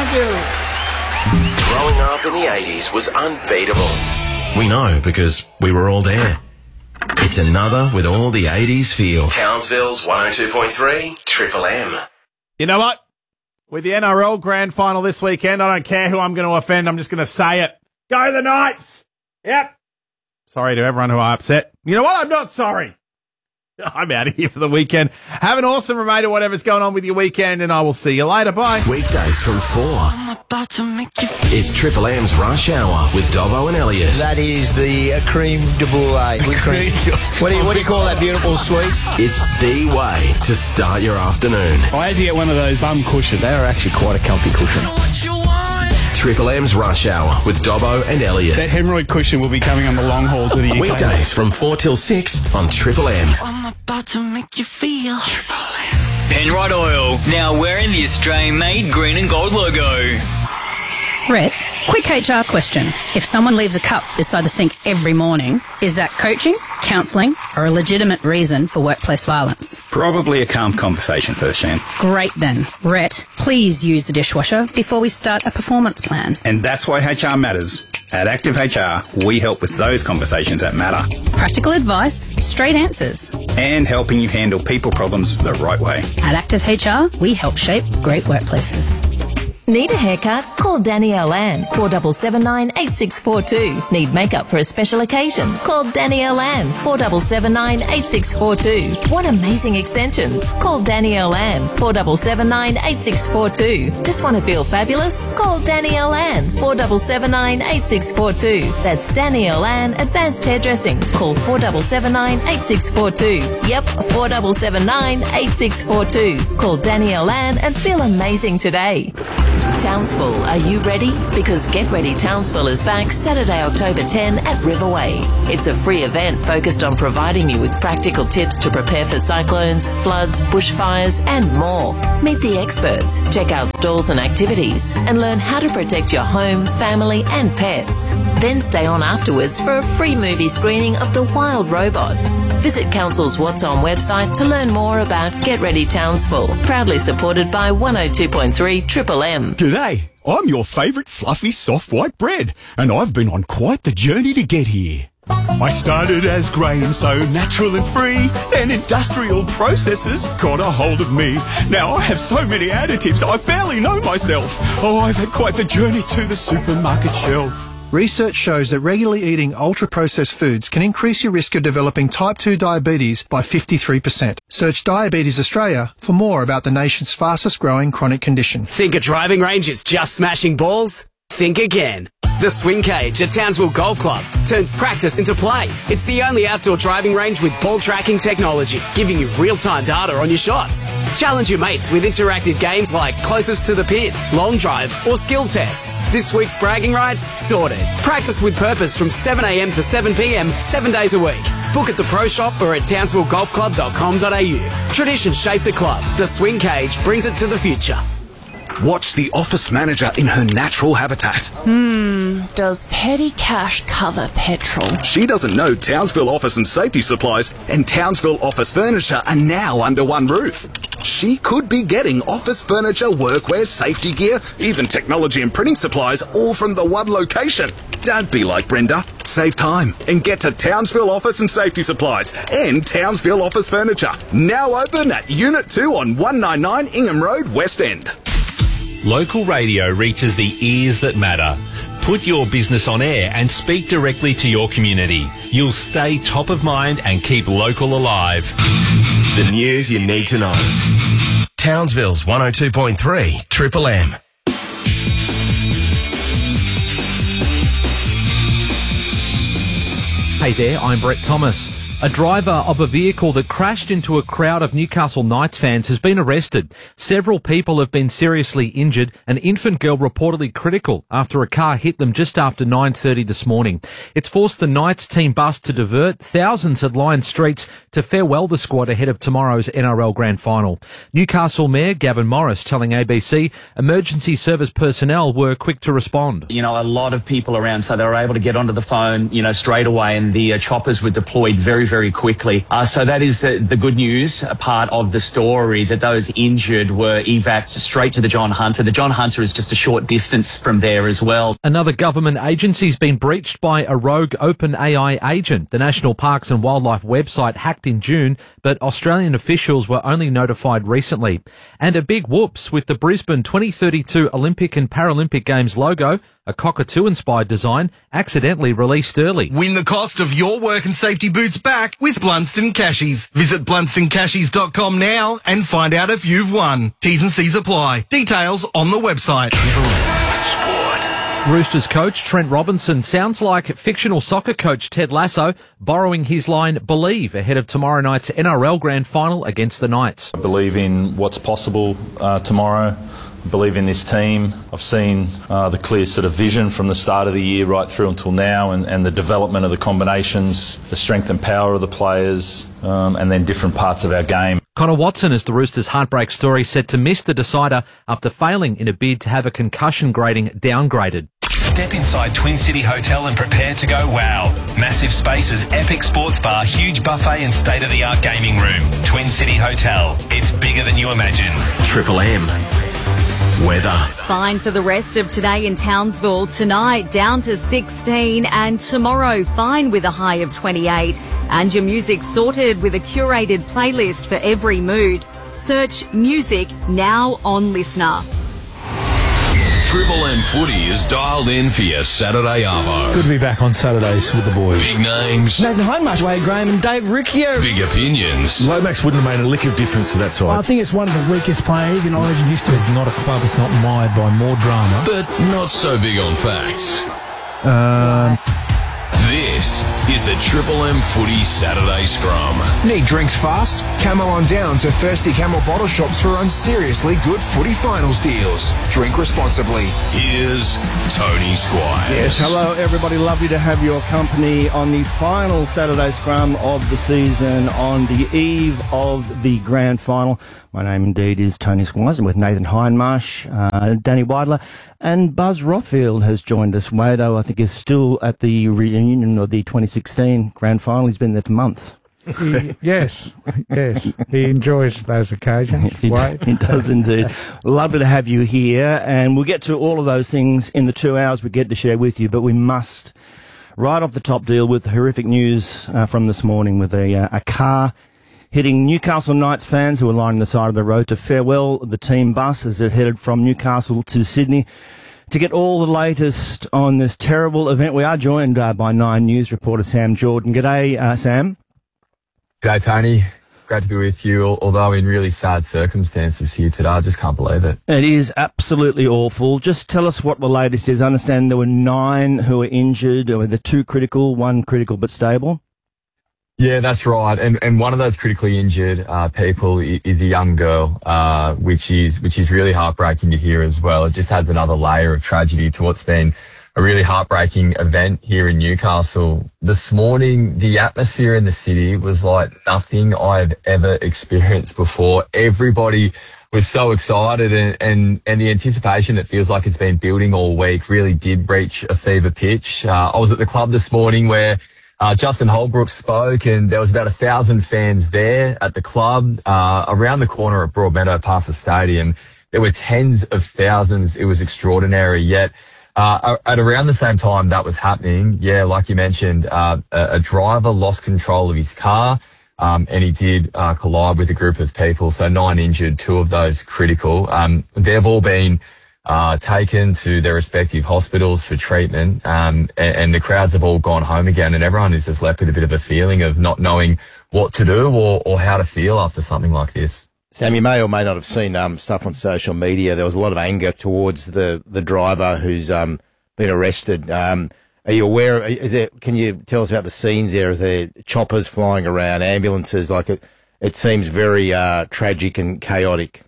Thank you. Growing up in the 80s was unbeatable. We know because we were all there. It's another with all the 80s feels. Townsville's 102.3 Triple M. You know what? With the NRL Grand Final this weekend, I don't care who I'm going to offend. I'm just going to say it. Go the Knights! Yep. Sorry to everyone who I upset. You know what? I'm not sorry. I'm out of here for the weekend. Have an awesome remainder, whatever's going on with your weekend, and I will see you later. Bye. Weekdays from 4. It's Triple M's Rush Hour with Dobbo and Elliot. That is the creme de brulee. What do you call that beautiful sweet? It's the way to start your afternoon. I had to get one of those cushion. They are actually quite a comfy cushion. Triple M's Rush Hour with Dobbo and Elliot. That hemorrhoid cushion will be coming on the long haul to the UK. Weekdays from 4 till 6 on Triple M. I'm about to make you feel. Triple M. Penrite Oil, now wearing the Australian-made green and gold logo. Rhett, quick HR question. If someone leaves a cup beside the sink every morning, is that coaching, counselling, or a legitimate reason for workplace violence? Probably a calm conversation first, Shan. Great then. Rhett, please use the dishwasher before we start a performance plan. And that's why HR matters. At Active HR, we help with those conversations that matter. Practical advice, straight answers. And helping you handle people problems the right way. At Active HR, we help shape great workplaces. Need a haircut? Call Danielle Ann, 4779-8642. Need makeup for a special occasion? Call Danielle Ann, 4779-8642. Want amazing extensions? Call Danielle Ann, 4779-8642. Just want to feel fabulous? Call Danielle Ann, 4779-8642. That's Danielle Ann Advanced Hairdressing. Call 4779-8642. Yep, 4779-8642. Call Danielle Ann and feel amazing today. Townsville, are you ready? Because Get Ready Townsville is back Saturday, October 10 at Riverway. It's a free event focused on providing you with practical tips to prepare for cyclones, floods, bushfires and more. Meet the experts, check out stalls and activities and learn how to protect your home, family and pets. Then stay on afterwards for a free movie screening of The Wild Robot. Visit Council's What's On website to learn more about Get Ready Townsville, proudly supported by 102.3 Triple M. G'day, I'm your favourite fluffy soft white bread, and I've been on quite the journey to get here. I started as grain, so natural and free, then industrial processes got a hold of me. Now I have so many additives, I barely know myself. Oh, I've had quite the journey to the supermarket shelf. Research shows that regularly eating ultra-processed foods can increase your risk of developing type 2 diabetes by 53%. Search Diabetes Australia for more about the nation's fastest growing chronic condition. Think a driving range is just smashing balls? Think again. The Swing Cage at Townsville Golf Club turns practice into play. It's the only outdoor driving range with ball tracking technology, giving you real-time data on your shots. Challenge your mates with interactive games like Closest to the Pin, Long Drive, or Skill Tests. This week's bragging rights sorted. Practice with purpose from 7 a.m. to 7 p.m. 7 days a week. Book at the Pro Shop or at townsvillegolfclub.com.au. Tradition shaped the club. The Swing Cage brings it to the future. Watch the office manager in her natural habitat. Does petty cash cover petrol? She doesn't know Townsville Office and Safety Supplies and Townsville Office Furniture are now under one roof. She could be getting office furniture, workwear, safety gear, even technology and printing supplies, all from the one location. Don't be like Brenda. Save time and get to Townsville Office and Safety Supplies and Townsville Office Furniture. Now open at Unit 2 on 199 Ingham Road, West End. Local radio reaches the ears that matter. Put your business on air and speak directly to your community. You'll stay top of mind and keep local alive. The news you need to know. Townsville's 102.3 Triple M. Hey there, I'm Brett Thomas. A driver of a vehicle that crashed into a crowd of Newcastle Knights fans has been arrested. Several people have been seriously injured. An infant girl reportedly critical after a car hit them just after 9:30 this morning. It's forced the Knights team bus to divert. Thousands had lined streets to farewell the squad ahead of tomorrow's NRL Grand Final. Newcastle Mayor Gavin Morris telling ABC emergency service personnel were quick to respond. You know, a lot of people around, so they were able to get onto the phone, straight away, and the choppers were deployed very very quickly. So that is the good news part of the story, that those injured were evac'd straight to the John Hunter. The John Hunter is just a short distance from there as well. Another government agency's been breached by a rogue OpenAI agent. The National Parks and Wildlife website hacked in June, but Australian officials were only notified recently. And a big whoops with the Brisbane 2032 Olympic and Paralympic Games logo, a cockatoo-inspired design, accidentally released early. Win the cost of your work and safety boots back with Blunston Cashies. Visit BlunstonCashies.com now and find out if you've won. T's and C's apply. Details on the website. Roosters coach Trent Robinson sounds like fictional soccer coach Ted Lasso borrowing his line "Believe" ahead of tomorrow night's NRL Grand Final against the Knights. I believe in what's possible tomorrow. I believe in this team. I've seen the clear sort of vision from the start of the year right through until now, and the development of the combinations, the strength and power of the players, and then different parts of our game. Connor Watson is the Roosters' heartbreak story, set to miss the decider after failing in a bid to have a concussion grading downgraded. Step inside Twin City Hotel and prepare to go wow. Massive spaces, epic sports bar, huge buffet and state-of-the-art gaming room. Twin City Hotel. It's bigger than you imagine. Triple M. Weather. Fine for the rest of today in Townsville. Tonight down to 16 and tomorrow fine with a high of 28. And your music sorted with a curated playlist for every mood. Search music now on Listener. Triple M footy is dialed in for your Saturday arvo. Good to be back on Saturdays with the boys. Big names. Nathan Hindmarsh, Wade Graham and Dave Riccio. Big opinions. Lomax wouldn't have made a lick of difference to that side. I think it's one of the weakest players in Origin history. It's not a club that's not mired by more drama. But not so big on facts. This is the Triple M Footy Saturday Scrum. Need drinks fast? Camel on down to Thirsty Camel bottle shops for on seriously good footy finals deals. Drink responsibly. Here's Tony Squires. Yes, hello everybody. Lovely to have your company on the final Saturday Scrum of the season on the eve of the grand final. My name indeed is Tony Squires, and with Nathan Hindmarsh, Danny Weidler, and Buzz Rothfield has joined us. Wado, I think, is still at the reunion of the 2016 grand final. He's been there for months. Yes. He enjoys those occasions. He does indeed. Lovely to have you here, and we'll get to all of those things in the 2 hours we get to share with you, but we must, right off the top, deal with the horrific news from this morning with a car hitting Newcastle Knights fans who were lining the side of the road to farewell the team bus as it headed from Newcastle to Sydney. To get all the latest on this terrible event, we are joined by Nine News reporter Sam Jordan. G'day, Sam. G'day, Tony. Great to be with you, although in really sad circumstances here today. I just can't believe it. It is absolutely awful. Just tell us what the latest is. I understand there were 9 who were injured, or the 2 critical, 1 critical but stable. Yeah, that's right. And one of those critically injured people is a young girl, which is really heartbreaking to hear as well. It just adds another layer of tragedy to what's been a really heartbreaking event here in Newcastle. This morning, the atmosphere in the city was like nothing I've ever experienced before. Everybody was so excited, and the anticipation that feels like it's been building all week really did reach a fever pitch. I was at the club this morning where Justin Holbrook spoke, and there was about 1,000 fans there at the club. Around the corner at Broadmeadow past the stadium, there were tens of thousands. It was extraordinary. Yet at around the same time that was happening, like you mentioned, a driver lost control of his car, and he did collide with a group of people. So 9 injured, 2 of those critical. They've all been taken to their respective hospitals for treatment, and the crowds have all gone home again, and everyone is just left with a bit of a feeling of not knowing what to do or how to feel after something like this. Sam, you may or may not have seen stuff on social media. There was a lot of anger towards the driver who's been arrested. Are you aware? Can you tell us about the scenes there? Are there choppers flying around, ambulances? It seems very tragic and chaotic.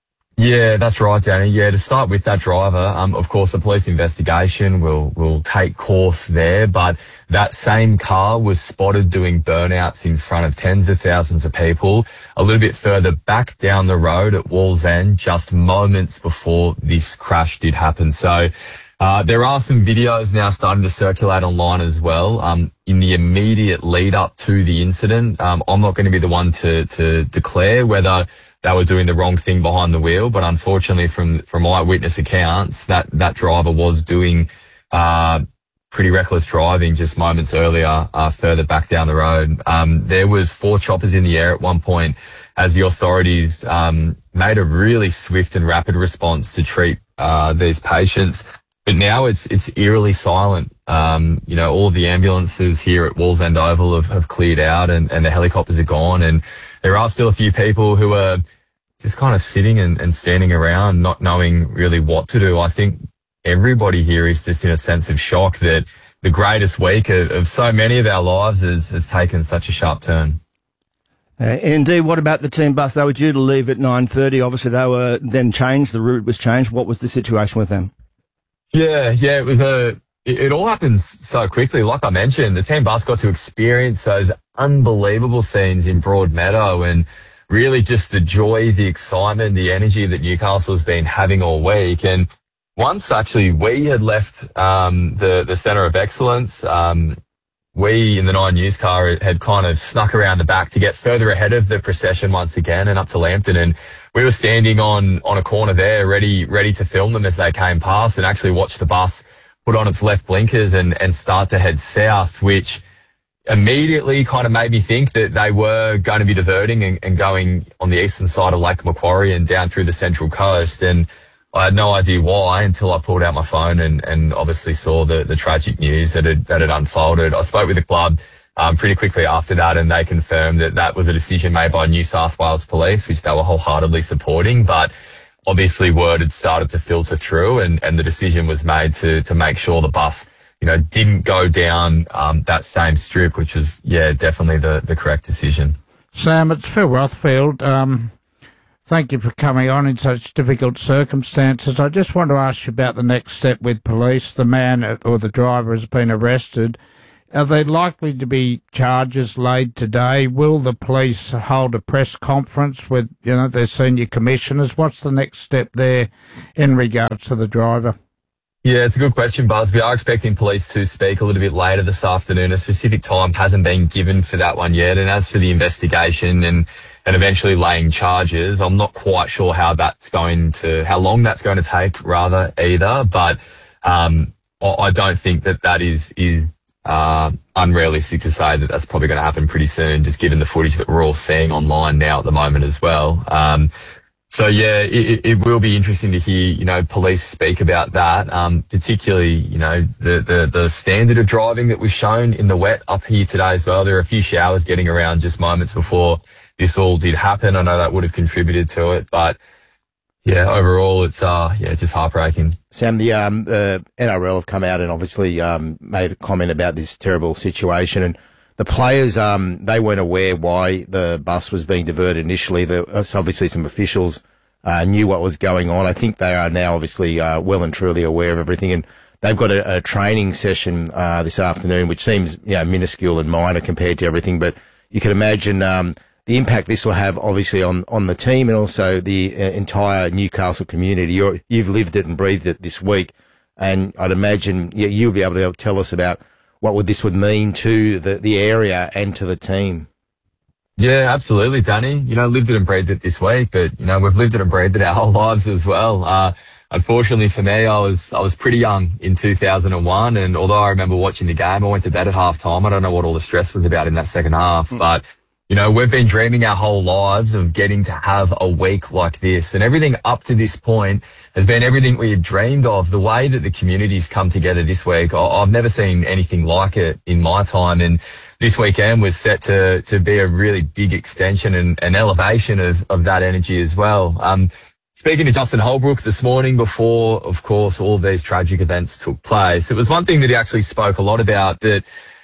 Yeah, that's right, Danny. Yeah, to start with that driver, of course, the police investigation will take course there, but that same car was spotted doing burnouts in front of tens of thousands of people a little bit further back down the road at Wall's End, just moments before this crash did happen. So There are some videos now starting to circulate online as well. In the immediate lead up to the incident, I'm not going to be the one to declare whether they were doing the wrong thing behind the wheel, but unfortunately from eyewitness accounts, that driver was doing pretty reckless driving just moments earlier, further back down the road. There was 4 choppers in the air at one point as the authorities made a really swift and rapid response to treat these patients. But now it's eerily silent. All of the ambulances here at Wallsend Oval have cleared out and the helicopters are gone. And there are still a few people who are just kind of sitting and standing around, not knowing really what to do. I think everybody here is just in a sense of shock that the greatest week of so many of our lives has taken such a sharp turn. Indeed, what about the team bus? They were due to leave at 9:30. Obviously, they were then changed. The route was changed. What was the situation with them? Yeah, it all happens so quickly. Like I mentioned, the team bus got to experience those unbelievable scenes in Broadmeadow and really just the joy, the excitement, the energy that Newcastle's been having all week. And once actually we had left the Centre of Excellence, we in the 9 News car had kind of snuck around the back to get further ahead of the procession once again and up to Lambton. And we were standing on a corner there ready to film them as they came past and actually watch the bus put on its left blinkers and start to head south, which immediately kind of made me think that they were going to be diverting and going on the eastern side of Lake Macquarie and down through the Central Coast. And I had no idea why until I pulled out my phone and obviously saw the tragic news that had unfolded. I spoke with the club pretty quickly after that, and they confirmed that was a decision made by New South Wales Police, which they were wholeheartedly supporting. But obviously word had started to filter through and the decision was made to make sure the bus, didn't go down that same strip, which is, definitely the correct decision. Sam, it's Phil Rothfield. Thank you for coming on in such difficult circumstances. I just want to ask you about the next step with police. The man or the driver has been arrested. Are there likely to be charges laid today? Will the police hold a press conference with, their senior commissioners? What's the next step there in regards to the driver? Yeah, it's a good question, Buzz. We are expecting police to speak a little bit later this afternoon. A specific time hasn't been given for that one yet. And as for the investigation and eventually laying charges, I'm not quite sure how long that's going to take rather either. But I don't think that is unrealistic to say that that's probably going to happen pretty soon, just given the footage that we're all seeing online now at the moment as well. So yeah, it will be interesting to hear, police speak about that, particularly, the standard of driving that was shown in the wet up here today as well. There are a few showers getting around just moments before this all did happen. I know that would have contributed to it, but yeah, overall it's just heartbreaking. Sam, the NRL have come out and obviously made a comment about this terrible situation, and the players, they weren't aware why the bus was being diverted initially. Obviously some officials knew what was going on. I think they are now obviously well and truly aware of everything, and they've got a training session this afternoon, which seems minuscule and minor compared to everything, but you can imagine the impact this will have obviously on the team and also the entire Newcastle community. You've lived it and breathed it this week, and I'd imagine you'll be able to tell us about what this would mean to the area and to the team. Yeah, absolutely, Danny. Lived it and breathed it this week, but, we've lived it and breathed it our whole lives as well. Unfortunately for me, I was pretty young in 2001, and although I remember watching the game, I went to bed at half time. I don't know what all the stress was about in that second half, but we've been dreaming our whole lives of getting to have a week like this, and everything up to this point has been everything we had dreamed of. The way that the community's come together this week, I've never seen anything like it in my time, and this weekend was set to be a really big extension and an elevation of that energy as well. Speaking to Justin Holbrook this morning before, of course, all of these tragic events took place, it was one thing that he actually spoke a lot about, that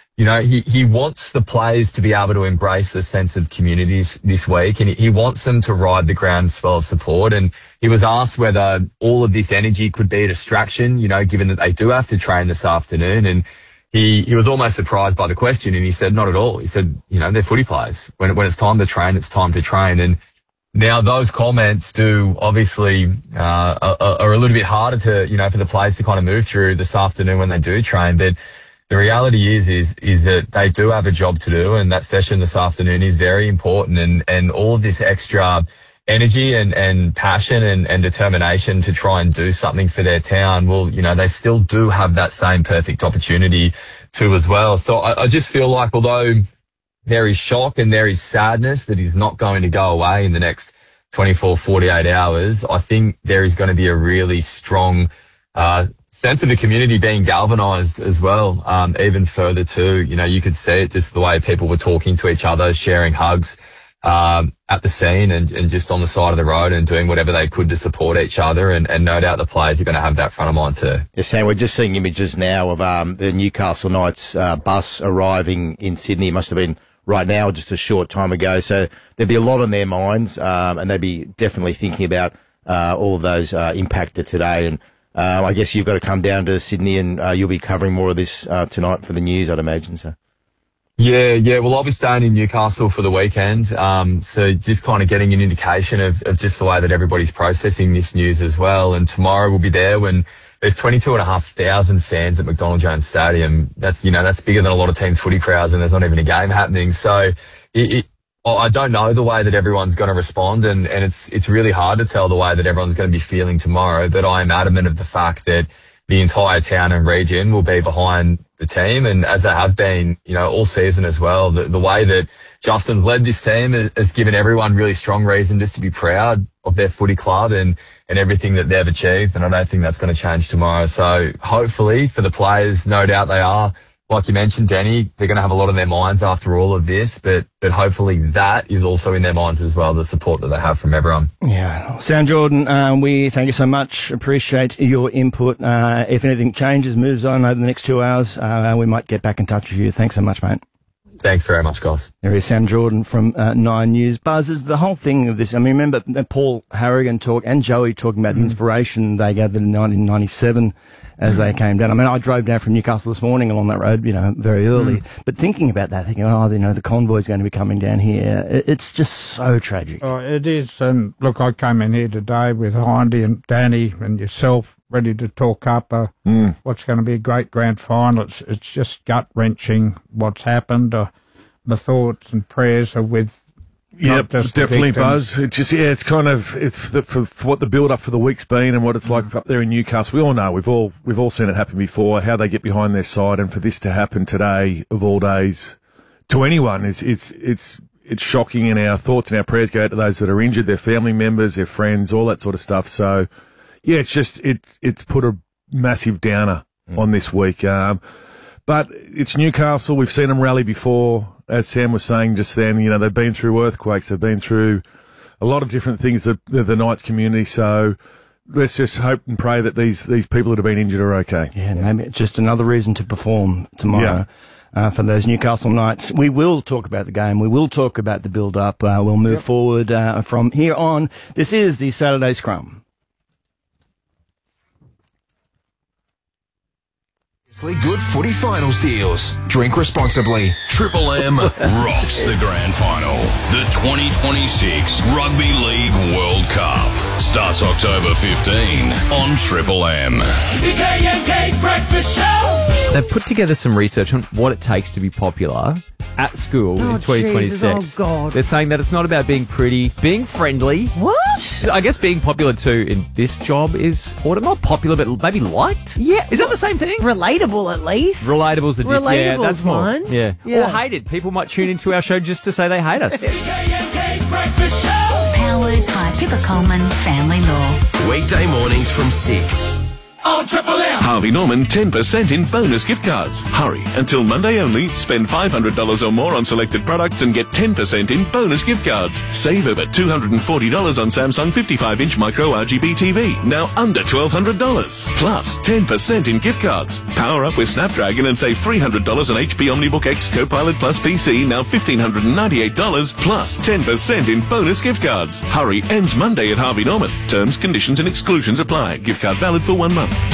he wants the players to be able to embrace the sense of communities this week, and he wants them to ride the groundswell of support. And he was asked whether all of this energy could be a distraction, given that they do have to train this afternoon. And he was almost surprised by the question, and he said, not at all. He said, they're footy players. When it's time to train, it's time to train. And Now, those comments do obviously are a little bit harder to, for the players to kind of move through this afternoon when they do train. But the reality is that they do have a job to do, and that session this afternoon is very important. And all of this extra energy and passion and determination to try and do something for their town, well, they still do have that same perfect opportunity too as well. So I just feel like although there is shock and there is sadness that is not going to go away in the next 24, 48 hours, I think there is going to be a really strong sense of the community being galvanised as well, even further too. You could see it just the way people were talking to each other, sharing hugs at the scene and just on the side of the road and doing whatever they could to support each other. And no doubt the players are going to have that front of mind too. Yeah, Sam, we're just seeing images now of the Newcastle Knights bus arriving in Sydney. It must have been right now, just a short time ago. So there'd be a lot on their minds, and they'd be definitely thinking about all of those impacted today. And I guess you've got to come down to Sydney, and you'll be covering more of this tonight for the news, I'd imagine. So. Yeah. Well, I'll be staying in Newcastle for the weekend. So just kind of getting an indication of just the way that everybody's processing this news as well. And tomorrow we'll be there when there's 22,500 fans at McDonald Jones Stadium. That's bigger than a lot of teams' footy crowds, and there's not even a game happening. So I don't know the way that everyone's going to respond, and it's really hard to tell the way that everyone's going to be feeling tomorrow. But I am adamant of the fact that the entire town and region will be behind the team, and as they have been, all season as well. The way that Justin's led this team has given everyone really strong reason just to be proud of their footy club and everything that they've achieved, and I don't think that's going to change tomorrow. So hopefully for the players, no doubt they are, like you mentioned, Danny, they're going to have a lot on their minds after all of this, but hopefully that is also in their minds as well, the support that they have from everyone. Yeah. Sam Jordan, we thank you so much. Appreciate your input. If anything changes, moves on over the next 2 hours, we might get back in touch with you. Thanks so much, mate. Thanks very much, guys. There is Sam Jordan from 9 News. Buzz, is the whole thing of this, I mean, remember Paul Harrigan and Joey talking about the inspiration they gathered in 1997 as they came down. I mean, I drove down from Newcastle this morning along that road, very early. But thinking about that, thinking, the convoy's going to be coming down here, it's just so tragic. Oh, it is. And look, I came in here today with Hindy and Danny and yourself ready to talk up what's going to be a great grand final. It's just gut-wrenching what's happened. The thoughts and prayers are with Yep, definitely, Buzz. It's just, it's kind of, for what the build-up for the week's been and what it's like up there in Newcastle. We all know, we've all seen it happen before, how they get behind their side, and for this to happen today, of all days, to anyone, it's shocking, and our thoughts and our prayers go out to those that are injured, their family members, their friends, all that sort of stuff. So, yeah, it's just, it's put a massive downer on this week. But it's Newcastle. We've seen them rally before. As Sam was saying just then, they've been through earthquakes. They've been through a lot of different things, the Knights community. So let's just hope and pray that these people that have been injured are okay. Yeah, maybe it's just another reason to perform tomorrow. For those Newcastle Knights. We will talk about the game. We will talk about the build-up. We'll move forward from here on. This is the Saturday Scrum. Good footy finals deals. Drink responsibly. Triple M rocks the grand final. The 2026 Rugby League World Cup starts October 15 on Triple M. The KMK Breakfast Show. They've put together some research on what it takes to be popular at school in 2026. Jesus, oh God. They're saying that it's not about being pretty, being friendly. What? I guess being popular too in this job is, or not popular, but maybe liked? Yeah. Is that the same thing? Relatable, at least. Relatable's the difference. Yeah, Relatable's that's more. one. Yeah. Yeah. Or hated. People might tune into our show just to say they hate us. KMK Breakfast Show. Powered by Pippa Coleman Family Law. Weekday mornings from 6. On Triple M. Harvey Norman 10% in bonus gift cards. Hurry, until Monday only. Spend $500 or more on selected products and get 10% in bonus gift cards. Save over $240 on Samsung 55-inch micro RGB TV, now under $1,200. Plus 10% in gift cards. Power up with Snapdragon and save $300 on HP OmniBook X Copilot Plus PC, now $1,598. Plus 10% in bonus gift cards. Hurry, ends Monday at Harvey Norman. Terms, conditions and exclusions apply. Gift card valid for 1 month.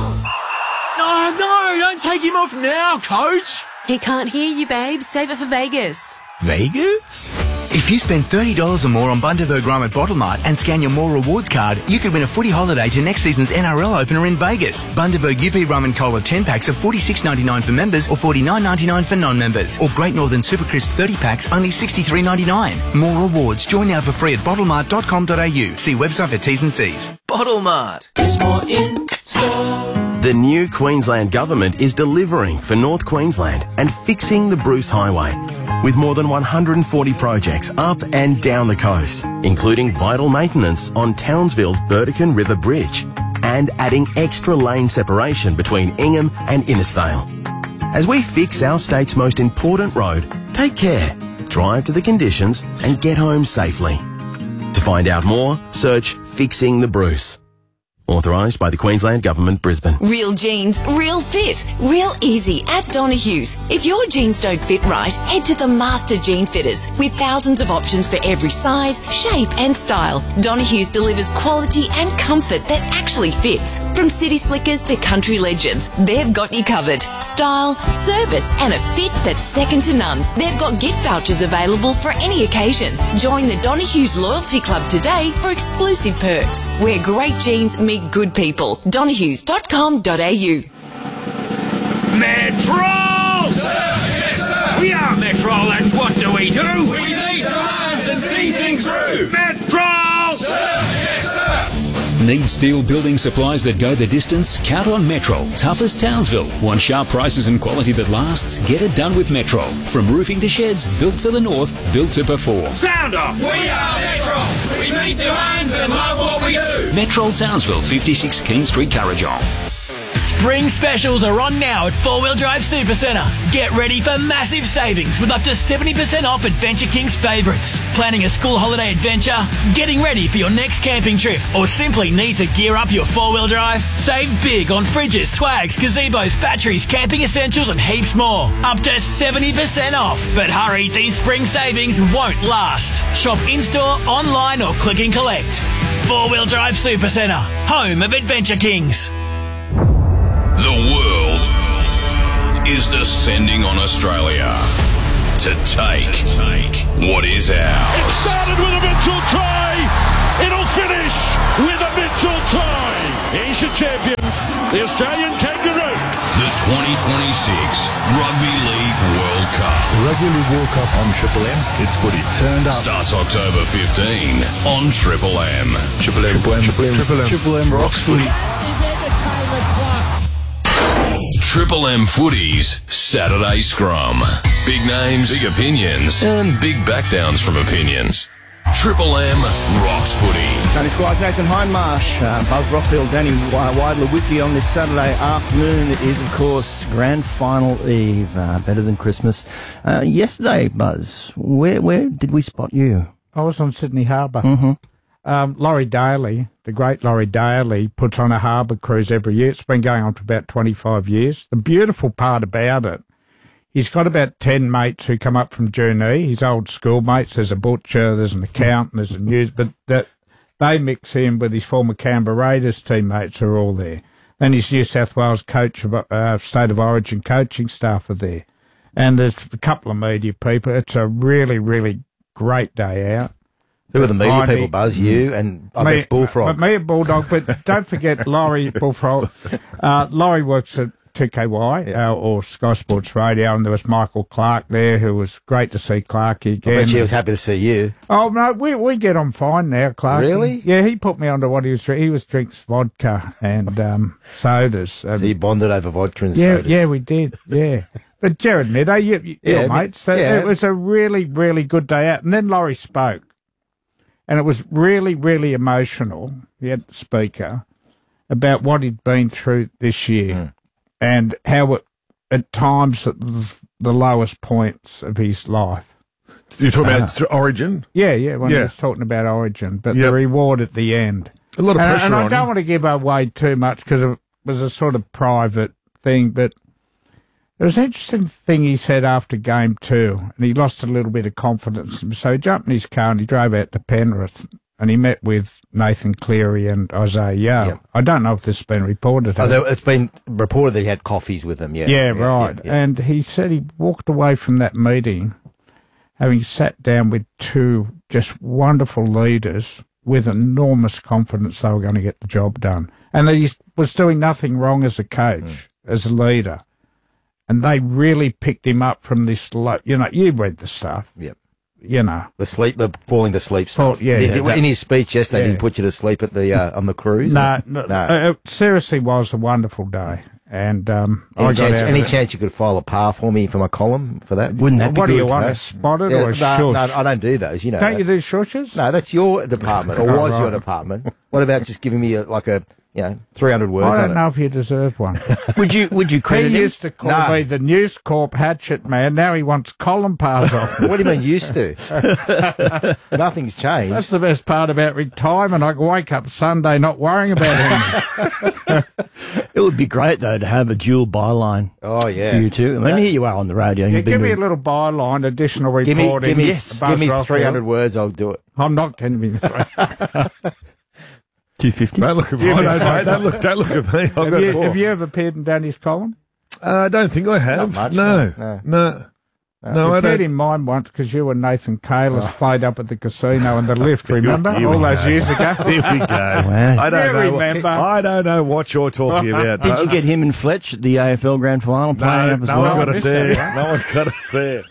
No, don't take him off now, Coach. He can't hear you, babe. Save it for Vegas. Vegas? If you spend $30 or more on Bundaberg Rhyme at Bottlemart and scan your More Rewards card, you could win a footy holiday to next season's NRL opener in Vegas. Bundaberg UP Rum and Cola 10 packs are $46.99 for members or $49.99 for non-members. Or Great Northern Super Crisp 30 packs only $63.99. More rewards. Join now for free at bottlemart.com.au. See website for T's and C's. Bottlemart. There's more in store. The new Queensland Government is delivering for North Queensland and fixing the Bruce Highway, with more than 140 projects up and down the coast, including vital maintenance on Townsville's Burdekin River Bridge and adding extra lane separation between Ingham and Innisfail. As we fix our state's most important road, take care, drive to the conditions and get home safely. To find out more, search Fixing the Bruce. Authorised by the Queensland Government, Brisbane. Real jeans, real fit, real easy at Donahue's. If your jeans don't fit right, head to the Master Jean Fitters with thousands of options for every size, shape and style. Donahue's delivers quality and comfort that actually fits. From city slickers to country legends, they've got you covered. Style, service and a fit that's second to none. They've got gift vouchers available for any occasion. Join the Donahue's Loyalty Club today for exclusive perks, where great jeans meet good people. Donahues.com.au. Metro! Sir, yes, sir. We are Metro, and what do? We meet demands and see things through. Metro! Sir, yes, sir. Need steel building supplies that go the distance? Count on Metro. Tough as Townsville. Want sharp prices and quality that lasts? Get it done with Metro. From roofing to sheds, built for the north, built to perform. Sound off! We are Metro. We meet demands and love what we do. Metro Townsville, 56 King Street, Currajong. Spring specials are on now at 4 Wheel Drive Super Centre. Get ready for massive savings with up to 70% off Adventure King's favourites. Planning a school holiday adventure? Getting ready for your next camping trip? Or simply need to gear up your 4-wheel drive? Save big on fridges, swags, gazebos, batteries, camping essentials and heaps more. Up to 70% off. But hurry, these spring savings won't last. Shop in-store, online or click and collect. 4 Wheel Drive Super Centre, home of Adventure Kings. The world is descending on Australia to take what is ours. It started with a Mitchell try. It'll finish with a Mitchell try. Here's your champions, the Australian Kangaroo. The 2026 Rugby League World Cup. Rugby League World Cup on Triple M. It's footy turned up. Starts October 15 on Triple M. Triple M. Triple M. Triple M. Triple M rocks footy. Triple M Footy's Saturday Scrum. Big names, big opinions, and big backdowns from opinions. Triple M rocks footy. Danny Squire, Nathan Hindmarsh, Buzz Rockfield, Danny Widler with you on this Saturday afternoon. It is, of course, Grand Final Eve. Better than Christmas. Yesterday, Buzz, where did we spot you? I was on Sydney Harbour. Mm-hmm. Laurie Daly, the great Laurie Daly, puts on a harbour cruise every year. It's been going on for about 25 years. The beautiful part about it, he's got about 10 mates who come up from Junee, his old schoolmates. There's a butcher, there's an accountant, there's a news, but that they mix in with his former Canberra Raiders teammates who are all there. And his New South Wales coach, State of Origin coaching staff are there. And there's a couple of media people. It's a really, really great day out. Who are the media people, Buzz? You and I guess Bullfrog. Me and Bulldog, but don't forget Laurie Bullfrog. Laurie works at 2KY or Sky Sports Radio, and there was Michael Clark there, who was great to see Clark again. I bet she was happy to see you. Oh, no, we get on fine now, Clark. Really? Yeah, he put me onto what he was drinking. He was drinks vodka and sodas. So you bonded over vodka and sodas? Yeah, we did, yeah. But Jared Meadow, you're mates. So it was a really, really good day out. And then Laurie spoke. And it was really, really emotional, he had the speaker, about what he'd been through this year and how it, at times, it was the lowest points of his life. You're talking about Origin? Yeah, when he was talking about Origin, but the reward at the end. A lot of pressure on him. And I don't want to give away too much because it was a sort of private thing, but there was an interesting thing he said after game 2, and he lost a little bit of confidence. So he jumped in his car and he drove out to Penrith, and he met with Nathan Cleary and Isaiah Yeo. Yep. I don't know if this has been reported. It's been reported that he had coffees with them, Yeah, right. Yeah. And he said he walked away from that meeting having sat down with two just wonderful leaders with enormous confidence they were going to get the job done. And that he was doing nothing wrong as a coach, as a leader. And they really picked him up from this, you read the stuff. Yep. The falling to sleep stuff. In his speech yesterday, didn't put you to sleep at the on the cruise? No. It seriously was a wonderful day. And any chance you could file a par for me for my column for that? Wouldn't that be good? What do you want, a spotted or a shush? No, I don't do those. Don't you do shushes? No, that's your department, or was your department. What about just giving me 300 words on it? I don't know if you deserve one. Would you credit him? He used to call me the News Corp hatchet man. Now he wants column pars off. What do you mean used to? Nothing's changed. That's the best part about retirement. I can wake up Sunday not worrying about him. It would be great, though, to have a dual byline. Oh, yeah. For you two. I mean, here you are on the radio. Give me a little byline, additional reporting. Give me 300 words, I'll do it. I'm not going to be 250. Don't look at me. Don't look at me. Have you ever appeared in Danny's column? I don't think I have. Not much, no. No, I appeared in mine once because you and Nathan Kalis played up at the casino in the lift, remember? All those years ago. Here we go. Wow. I don't know what you're talking about. Did you get him and Fletch at the AFL Grand Final playing up as well? No one got us there. No one got us there.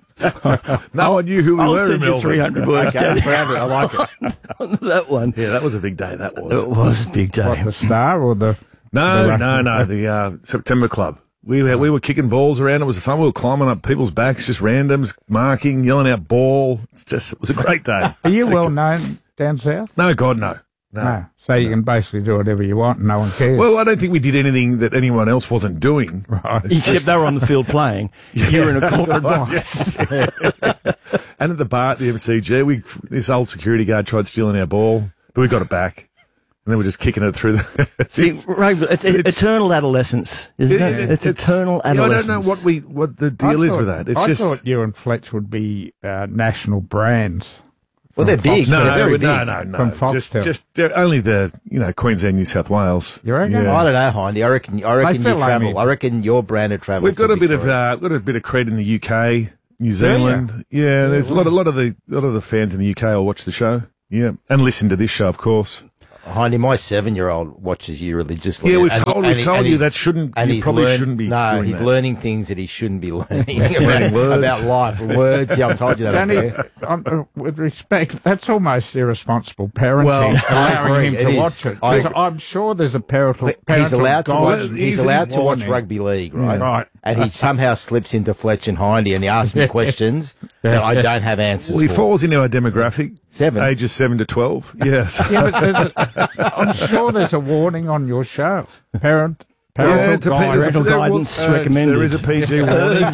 No one knew who we were in Melbourne. 300 words. Okay, 300, I like it. On that one. Yeah, that was a big day, that was. It was a big day. What, the Star or the... No, the September Club. We were kicking balls around. It was fun. We were climbing up people's backs, just randoms, marking, yelling out ball. It was a great day. Are you well known down south? No, God, no. So you can basically do whatever you want and no one cares. Well, I don't think we did anything that anyone else wasn't doing. Right. Except they were on the field playing. You were in a corporate box. And at the bar at the MCG, this old security guard tried stealing our ball, but we got it back. And then we're just kicking it through the... it's eternal adolescence, isn't it? It's eternal adolescence. I don't know what the deal is with that. I thought you and Fletch would be national brands. Well, they're big. No, they're very big. No. From Foxtel. Just only the Queensland, New South Wales. You reckon? Yeah. I don't know, Hindy. I reckon you travel. I reckon your brand of travel. We've got a bit of cred in the UK, New Zealand. Yeah, there's a lot of the fans in the UK will watch the show. Yeah, and listen to this show, of course. Hindy, my 7-year-old watches you religiously. Yeah, we've told you that shouldn't. And you probably shouldn't be. No, doing he's that. learning things that he shouldn't be learning about life, words. Yeah, I've told you that. Danny, with respect, that's almost irresponsible parenting, allowing him to watch it. I'm sure there's a parental. He's allowed to watch. He's allowed to watch warning. rugby league, right? Right. And he somehow slips into Fletch and Hindy, and he asks me questions that I don't have answers. Well, he for. falls into our demographic. 7, ages 7 to 12. Yes. Yeah, but I'm sure there's a warning on your show. Parental guidance recommended. There is a PG warning.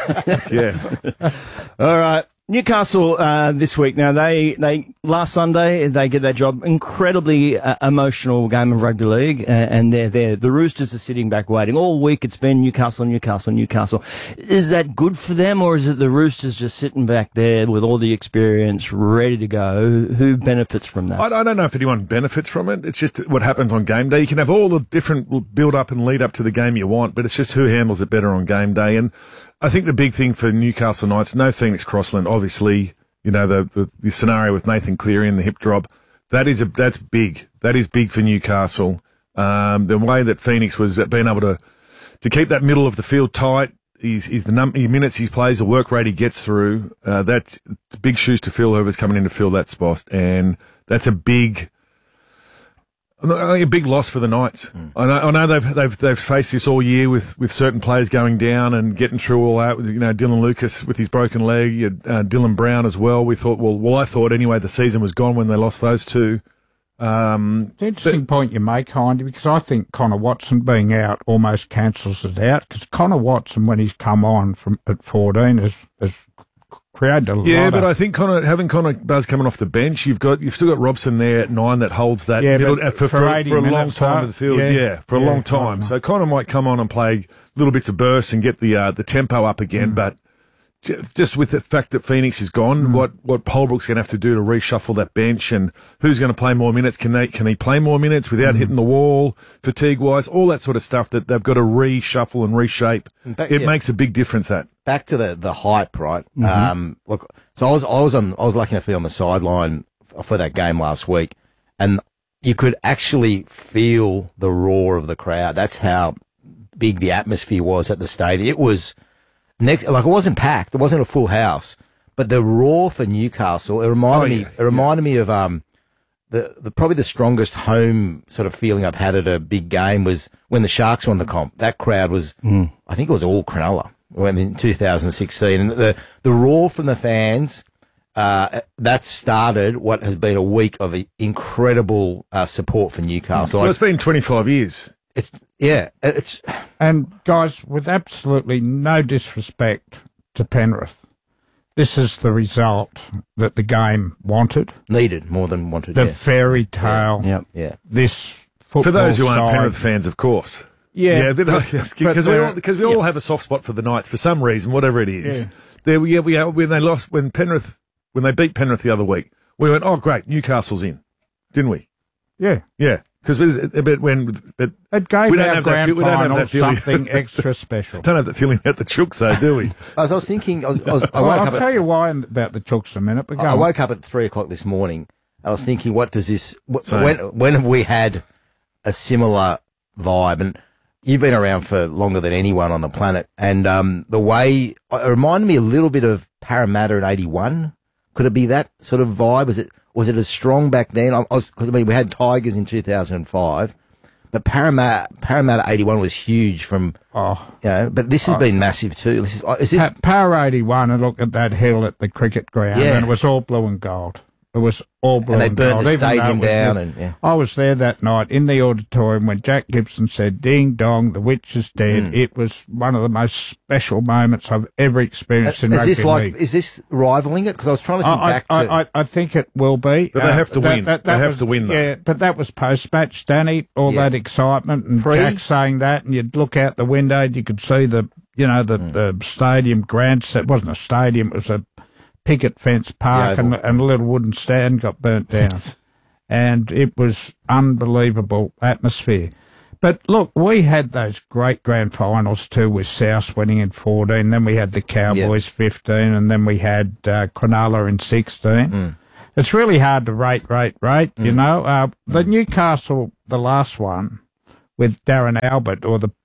Yeah. All right. Newcastle this week. Now, they last Sunday, they get that job. Incredibly emotional game of rugby league, and they're there. The Roosters are sitting back waiting. All week it's been Newcastle. Is that good for them, or is it the Roosters just sitting back there with all the experience, ready to go? Who benefits from that? I don't know if anyone benefits from it. It's just what happens on game day. You can have all the different build-up and lead-up to the game you want, but it's just who handles it better on game day. And I think the big thing for Newcastle Knights, no Phoenix Crossland, obviously, the scenario with Nathan Cleary and the hip drop, that's big. That is big for Newcastle. The way that Phoenix was being able to keep that middle of the field tight, the minutes he plays, the work rate he gets through, that's big shoes to fill, whoever's coming in to fill that spot. And that's a big loss for the Knights. I know they've faced this all year with certain players going down and getting through all that. Dylan Lucas with his broken leg, Dylan Brown as well. We thought, I thought anyway, the season was gone when they lost those two. It's an interesting point you make, Hindy, because I think Connor Watson being out almost cancels it out. Because Connor Watson, when he's come on at 14, has created a lot. Yeah, but I think having Connor Buzz coming off the bench, you've still got Robson there at 9 that holds that middle for a long time of the field. For a long time. So Connor might come on and play little bits of bursts and get the tempo up again, but just with the fact that Phoenix is gone, what Holbrook's going to have to do to reshuffle that bench, and who's going to play more minutes? Can he play more minutes without hitting the wall, fatigue-wise, all that sort of stuff that they've got to reshuffle and reshape. It makes a big difference. That back to the hype, right? Look, so I was lucky enough to be on the sideline for that game last week, and you could actually feel the roar of the crowd. That's how big the atmosphere was at the stadium. It was it wasn't packed. It wasn't a full house, but the roar for Newcastle. It reminded me of the probably the strongest home sort of feeling I've had at a big game was when the Sharks won the comp. That crowd was, I think it was all Cronulla in 2016, and the roar from the fans. That started what has been a week of incredible support for Newcastle. Well, it's been 25 years. And guys, with absolutely no disrespect to Penrith, this is the result that the game needed more than wanted. The fairy tale. Yeah. This football for those who aren't side, Penrith fans, of course. Yeah, because we all have a soft spot for the Knights for some reason, whatever it is. When they beat Penrith the other week, we went, oh great, Newcastle's in, didn't we? Yeah. Because it gave our grand final something extra special. Don't have that feeling about the Chooks, though, do we? I was thinking. I'll tell you why about the Chooks in a minute. But I woke up at 3:00 this morning. I was thinking, what does this? When have we had a similar vibe? And you've been around for longer than anyone on the planet, and the way it reminded me a little bit of Parramatta in '81. Could it be that sort of vibe? Was it as strong back then? We had Tigers in 2005, but Parramatta 81 was huge from. But this has been massive too. Is this Para 81? And look at that hill at the cricket ground, and it was all blue and gold. It was all blue and gold. And they burnt the stadium down. I was there that night in the auditorium when Jack Gibson said, "Ding dong, the witch is dead." It was one of the most special moments I've ever experienced in rugby league. Is this rivaling it? Because I was trying to think back to... I think it will be. But they have to win. They have to win, though. Yeah, but that was post-match, Danny, all that excitement, and Jack saying that, and you'd look out the window and you could see the stadium grandstand. It wasn't a stadium, it was a picket fence park, and a little wooden stand got burnt down. And it was unbelievable atmosphere. But look, we had those great grand finals too, with South winning in 14, then we had the Cowboys 15, and then we had Cronulla in 16. It's really hard to rate, you know. The Newcastle, the last one, with Darren Albert, or the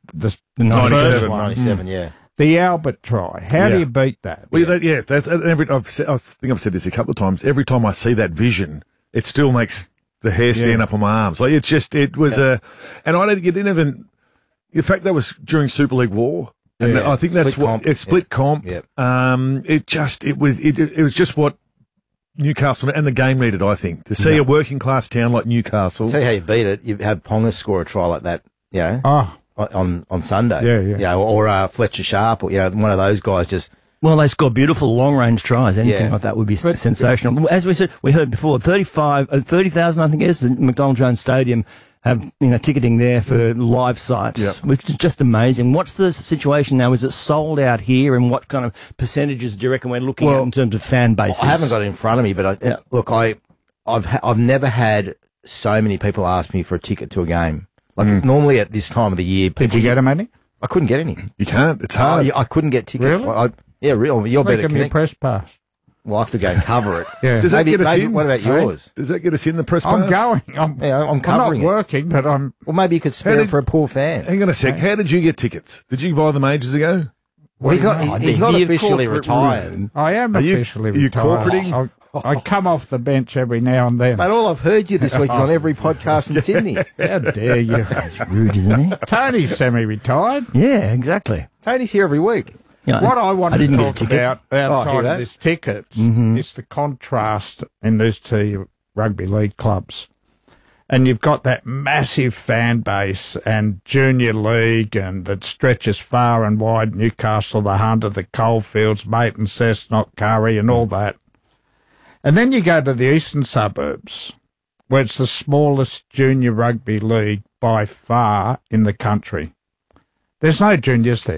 97, the Albert try. How do you beat that? Well, I think I've said this a couple of times. Every time I see that vision, it still makes the hair stand up on my arms. Like it was and I didn't even. In fact, that was during Super League War, and I think that's what it's split comp. Yep. It was just what Newcastle and the game needed. I think to see a working class town like Newcastle. I'll tell you how you beat it. You have Ponga score a try like that. On Sunday, or Fletcher Sharp, or one of those guys just. Well, they score beautiful long-range tries. Anything like that would be sensational. As we said, we heard before, 30,000, I think it is, the McDonald Jones Stadium have ticketing there for live sites, which is just amazing. What's the situation now? Is it sold out here, and what kind of percentages do you reckon we're looking at in terms of fan bases? I haven't got it in front of me, but I've never had so many people ask me for a ticket to a game. Normally at this time of the year, did you get them any? I couldn't get any. You can't. It's hard. I couldn't get tickets. Really? Really. You're better. Give me a press pass. We'll have to go and cover it. Does that get us in? What about yours? Does that get us in the press pass? I'm going. I'm covering I'm not working, but I'm. Well, maybe you could spare it for a poor fan. Hang on a sec. How did you get tickets? Did you buy them ages ago? Well, he's not officially retired. I am officially retired. Are you corporating? I come off the bench every now and then. But all I've heard you this week is on every podcast in Sydney. How dare you? That's rude, isn't it? Tony's semi-retired. Yeah, exactly. Tony's here every week. What I want to talk about outside of this tickets is the contrast in these two rugby league clubs. And you've got that massive fan base and junior league, and that stretches far and wide, Newcastle, the Hunter, the Coalfields, Maitland, Cessnock, Curry, and all that. And then you go to the eastern suburbs, where it's the smallest junior rugby league by far in the country. There's no juniors there.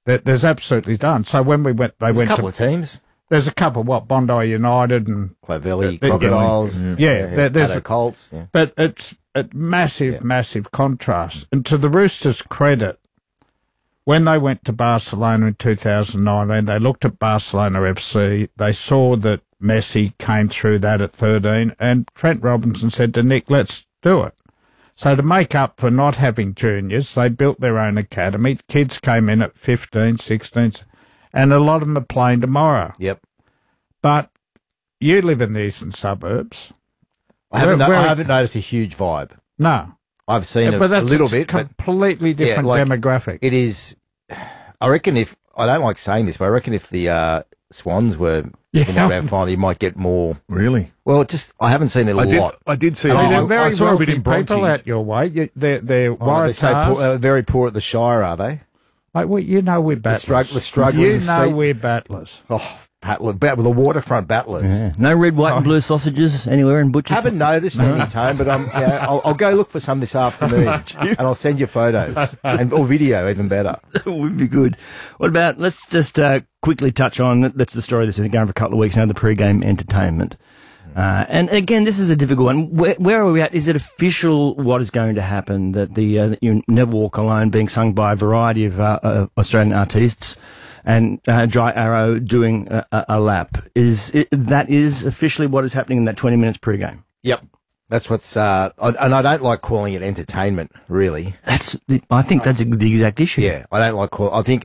There's absolutely done. So when we went, There's a couple of teams. There's a couple. Bondi United and Clovelly Crocodiles. There's the Colts. Yeah. But it's a massive contrast. And to the Roosters' credit, when they went to Barcelona in 2019, they looked at Barcelona FC. They saw that Messi came through that at 13, and Trent Robinson said to Nick, let's do it. So to make up for not having juniors, they built their own academy. Kids came in at 15, 16, and a lot of them are playing tomorrow. Yep. But you live in the eastern suburbs. I haven't noticed a huge vibe. No. I've seen but a little bit. Completely different demographic. It is, I reckon I don't like saying this, but I reckon if the Swans were in the grand final, you might get more. Really? Well, I haven't seen it a lot. I did see I saw a bit in Bronte. People out your way. They're they say very poor at the Shire, are they? Mate, well, you know we're battlers. The struggling You know seats. we're battlers. Oh, the waterfront battlers. Yeah. No red, white, and blue sausages anywhere in Butcher's. Haven't noticed any time, but I'll go look for some this afternoon, and I'll send you photos or video, even better. That would be good. What about? Let's just quickly touch on. That's the story that's been going for a couple of weeks now. The pre-game entertainment. And again, this is a difficult one. Where are we at? Is it official what is going to happen? That that You Never Walk Alone being sung by a variety of Australian artists, and Dry Arrow doing a lap. That is officially what is happening in that 20 minutes pre-game? Yep. That's what's... and I don't like calling it entertainment, really. I think that's the exact issue. Yeah, I don't like I think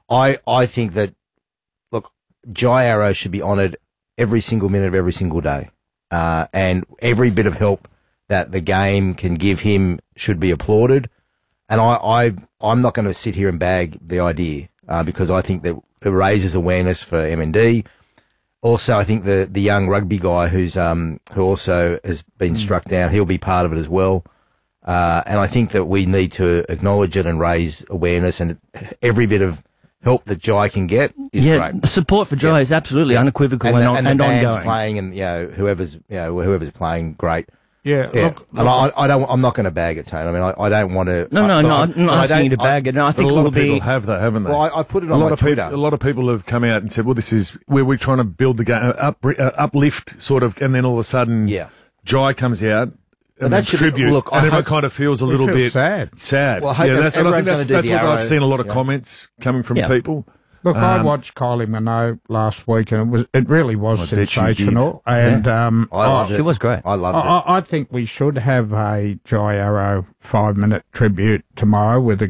that, look, Jai Arrow should be honoured every single minute of every single day. And every bit of help that the game can give him should be applauded. And I'm not going to sit here and bag the idea. Because I think that it raises awareness for MND. Also, I think the young rugby guy who also has been struck down, he'll be part of it as well. And I think that we need to acknowledge it and raise awareness, and every bit of help that Jai can get is great. Support for Jai is absolutely unequivocal and the band's ongoing. playing, and whoever's playing, great. Yeah. Look, I'm not going to bag it, Tone. I mean, I don't want to. No, I'm not asking you to bag it. No, I think a lot of people have that, haven't they? Well, I put it on my Twitter. A lot of people have come out and said, "Well, this is where we're trying to build the game, uplift, sort of," and then all of a sudden, Jai comes out. And that should tribute, and everyone kind of feels a little bit sad. Well, I think that's what I've seen a lot of comments coming from people. Look, I watched Kylie Minogue last week, and it really was sensational. And I loved it. It was great. I loved it. I think we should have a Jai Arrow 5-minute tribute tomorrow with a